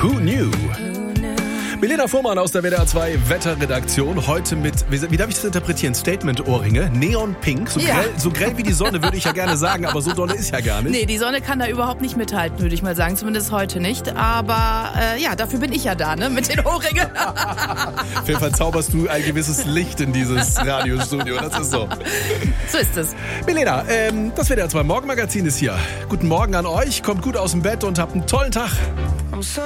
Who Knew? Milena Fuhrmann aus der WDR 2 Wetterredaktion. Heute mit, wie darf ich das interpretieren? Statement-Ohrringe, Neon-Pink. So grell wie die Sonne, würde ich ja gerne sagen, aber so dolle ist ja gar nicht. Nee, die Sonne kann da überhaupt nicht mithalten, würde ich mal sagen. Zumindest heute nicht. Aber dafür bin ich ja da, ne? Mit den Ohrringen. Auf jeden Fall zauberst du ein gewisses Licht in dieses Radiostudio. Das ist so. So ist es. Milena, das WDR 2 Morgenmagazin ist hier. Guten Morgen an euch. Kommt gut aus dem Bett und habt einen tollen Tag.